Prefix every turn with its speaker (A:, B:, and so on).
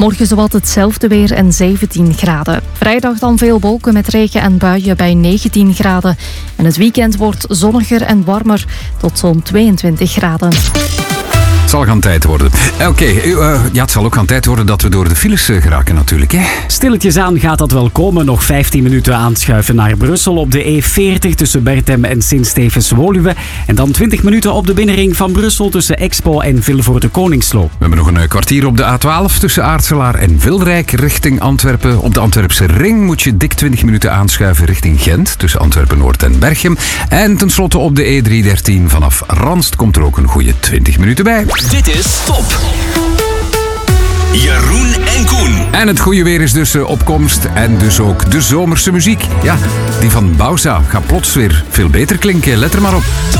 A: Morgen zowat hetzelfde weer en 17 graden. Vrijdag dan veel wolken met regen en buien bij 19 graden. En het weekend wordt zonniger en warmer tot zo'n 22 graden.
B: Het zal gaan tijd worden. Oké, het zal ook gaan tijd worden dat we door de files geraken natuurlijk. Hè?
C: Stilletjes aan gaat dat wel komen. Nog 15 minuten aanschuiven naar Brussel op de E40 tussen Berchem en Sint-Stevens-Woluwe. En dan 20 minuten op de binnenring van Brussel tussen Expo en Vilvoorde-Koningslo.
B: We hebben nog een kwartier op de A12 tussen Aartselaar en Wilrijk richting Antwerpen. Op de Antwerpse ring moet je dik 20 minuten aanschuiven richting Gent tussen Antwerpen-Noord en Berchem. En tenslotte op de E313 vanaf Ranst komt er ook een goede 20 minuten bij.
D: Dit is Top. Jeroen en Koen.
B: En het goede weer is dus op komst. En dus ook de zomerse muziek. Ja, die van Bauza gaat plots weer veel beter klinken. Let er maar op.